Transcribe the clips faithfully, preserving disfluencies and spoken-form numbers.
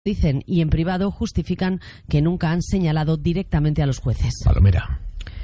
dicen, y en privado justifican que nunca han señalado directamente a los jueces. Palomera.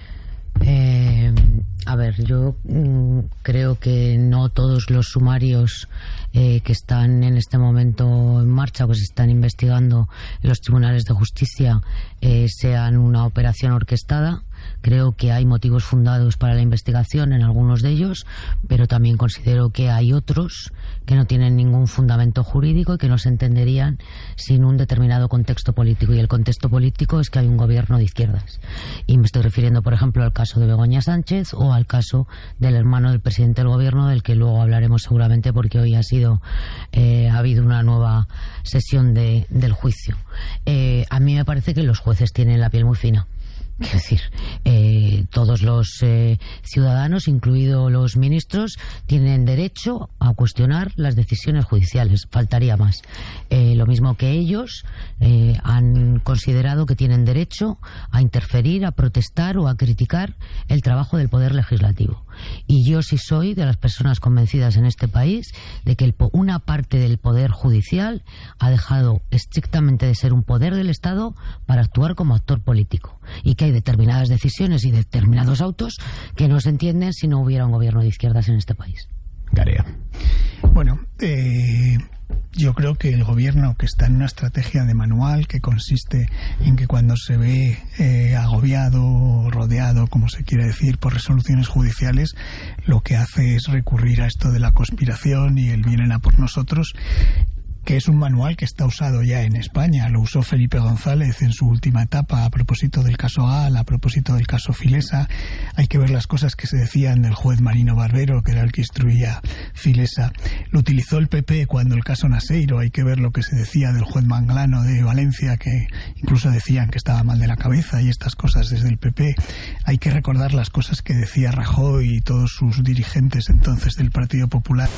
Eh, a ver, yo mm, creo que no todos los sumarios eh, que están en este momento en marcha o que se están investigando en los tribunales de justicia eh, sean una operación orquestada. Creo que hay motivos fundados para la investigación en algunos de ellos, pero también considero que hay otros que no tienen ningún fundamento jurídico y que no se entenderían sin un determinado contexto político. Y el contexto político es que hay un gobierno de izquierdas. Y me estoy refiriendo, por ejemplo, al caso de Begoña Sánchez o al caso del hermano del presidente del gobierno, del que luego hablaremos seguramente porque hoy ha sido eh, ha habido una nueva sesión de, del juicio. Eh, a mí me parece que los jueces tienen la piel muy fina. Es decir, eh, todos los eh, ciudadanos, incluidos los ministros, tienen derecho a cuestionar las decisiones judiciales. Faltaría más. Eh, lo mismo que ellos eh, han considerado que tienen derecho a interferir, a protestar o a criticar el trabajo del Poder Legislativo. Y yo sí soy de las personas convencidas en este país de que el, una parte del Poder Judicial ha dejado estrictamente de ser un poder del Estado para actuar como actor político. Y que hay determinadas decisiones y determinados autos que no se entienden si no hubiera un gobierno de izquierdas en este país. Garea. Bueno, eh, yo creo que el gobierno, que está en una estrategia de manual que consiste en que cuando se ve eh, agobiado o rodeado, como se quiere decir, por resoluciones judiciales, lo que hace es recurrir a esto de la conspiración y el vienen a por nosotros, que es un manual que está usado ya en España. Lo usó Felipe González en su última etapa a propósito del caso Gal, a propósito del caso Filesa. Hay que ver las cosas que se decían del juez Marino Barbero, que era el que instruía Filesa. Lo utilizó el P P cuando el caso Naseiro. Hay que ver lo que se decía del juez Manglano de Valencia, que incluso decían que estaba mal de la cabeza, y estas cosas desde el P P. Hay que recordar las cosas que decía Rajoy y todos sus dirigentes entonces del Partido Popular.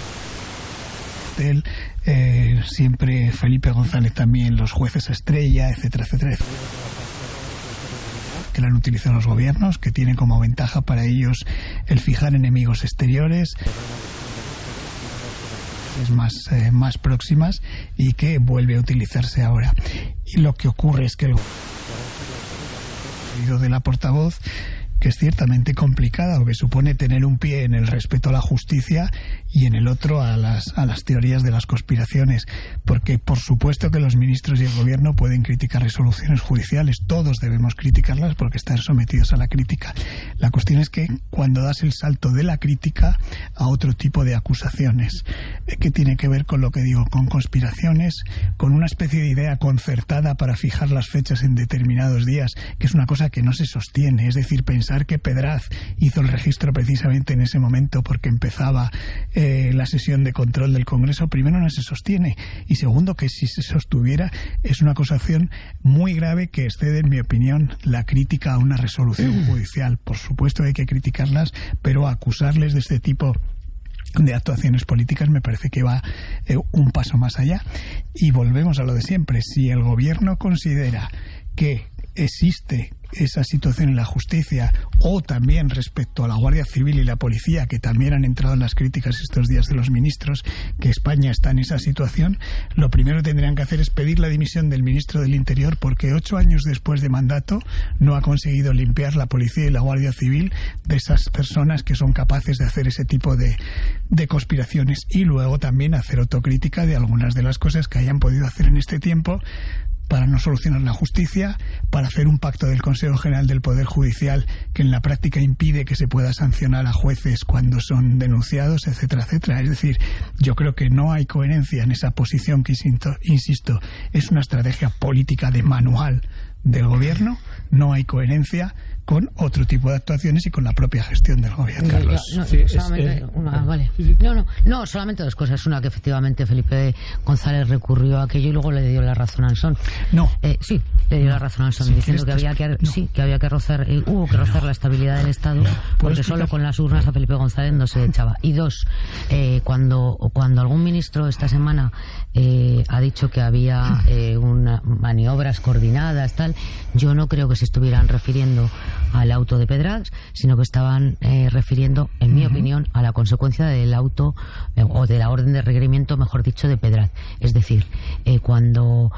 Él, eh, siempre Felipe González también, los jueces estrella, etcétera, etcétera, etcétera, que la han utilizado los gobiernos, que tiene como ventaja para ellos el fijar enemigos exteriores, es más, eh, más próximas, y que vuelve a utilizarse ahora. Y lo que ocurre es que el oído de la portavoz, que es ciertamente complicada, o que supone tener un pie en el respeto a la justicia y en el otro a las, a las teorías de las conspiraciones, porque por supuesto que los ministros y el gobierno pueden criticar resoluciones judiciales, todos debemos criticarlas porque están sometidos a la crítica. La cuestión es que cuando das el salto de la crítica a otro tipo de acusaciones, que tiene que ver con lo que digo, con conspiraciones, con una especie de idea concertada para fijar las fechas en determinados días, que es una cosa que no se sostiene. Es decir, pensar que Pedraz hizo el registro precisamente en ese momento porque empezaba eh, la sesión de control del Congreso, primero no se sostiene, y segundo que si se sostuviera es una acusación muy grave que excede, en mi opinión, la crítica a una resolución judicial. Por supuesto hay que criticarlas, pero acusarles de este tipo de actuaciones políticas me parece que va eh, un paso más allá. Y volvemos a lo de siempre. Si el gobierno considera que existe esa situación en la justicia, o también respecto a la Guardia Civil y la policía, que también han entrado en las críticas estos días de los ministros, que España está en esa situación, lo primero que tendrían que hacer es pedir la dimisión del ministro del Interior, porque ocho años después de mandato no ha conseguido limpiar la policía y la Guardia Civil de esas personas que son capaces de hacer ese tipo de, de conspiraciones, y luego también hacer autocrítica de algunas de las cosas que hayan podido hacer en este tiempo para no solucionar la justicia, para hacer un pacto del Consejo General del Poder Judicial que en la práctica impide que se pueda sancionar a jueces cuando son denunciados, etcétera, etcétera. Es decir, yo creo que no hay coherencia en esa posición que, insisto, insisto es una estrategia política de manual del gobierno, no hay coherencia con otro tipo de actuaciones y con la propia gestión del gobierno. Carlos. No, no, sí, solamente es, eh, una, vale. Sí, sí. No, no, no, solamente dos cosas. Una, que efectivamente Felipe González recurrió a aquello y luego le dio la razón a Ansón. No. Eh, sí, le dio la razón a Ansón, sí, diciendo que, que había que, no. sí, que había que rozar, eh, hubo que rozar no. la estabilidad del Estado, no. porque solo con las urnas a Felipe González no se echaba. Y dos, eh, cuando, cuando algún ministro esta semana eh, ha dicho que había eh, una, maniobras coordinadas, tal, yo no creo que se estuvieran refiriendo al auto de Pedraz, sino que estaban eh, refiriendo, en mi uh-huh. opinión, a la consecuencia del auto eh, o de la orden de requerimiento, mejor dicho, de Pedraz. Es decir, eh, cuando